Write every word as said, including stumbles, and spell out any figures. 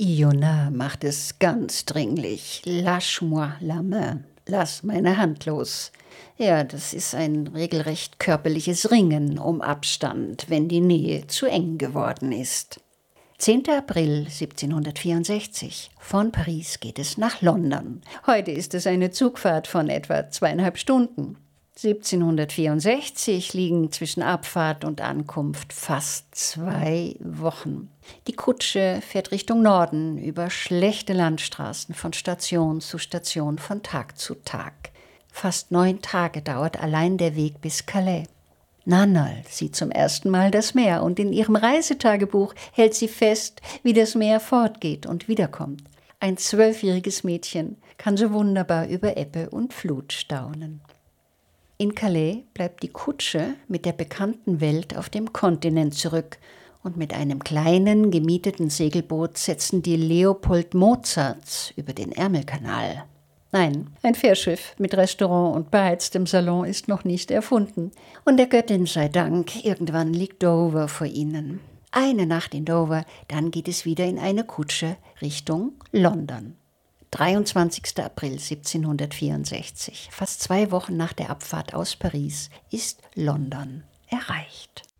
Iona macht es ganz dringlich. Lâche-moi la main. Lass meine Hand los. Ja, das ist ein regelrecht körperliches Ringen um Abstand, wenn die Nähe zu eng geworden ist. zehnter April siebzehnhundertvierundsechzig. Von Paris geht es nach London. Heute ist es eine Zugfahrt von etwa zweieinhalb Stunden. siebzehnhundertvierundsechzig liegen zwischen Abfahrt und Ankunft fast zwei Wochen. Die Kutsche fährt Richtung Norden über schlechte Landstraßen von Station zu Station, von Tag zu Tag. Fast neun Tage dauert allein der Weg bis Calais. Nannerl sieht zum ersten Mal das Meer und in ihrem Reisetagebuch hält sie fest, wie das Meer fortgeht und wiederkommt. Ein zwölfjähriges Mädchen kann so wunderbar über Ebbe und Flut staunen. In Calais bleibt die Kutsche mit der bekannten Welt auf dem Kontinent zurück und mit einem kleinen, gemieteten Segelboot setzen die Leopold Mozarts über den Ärmelkanal. Nein, ein Fährschiff mit Restaurant und beheiztem Salon ist noch nicht erfunden. Und der Göttin sei Dank, irgendwann liegt Dover vor ihnen. Eine Nacht in Dover, dann geht es wieder in eine Kutsche Richtung London. dreiundzwanzigster April siebzehnhundertvierundsechzig, fast zwei Wochen nach der Abfahrt aus Paris, ist London erreicht.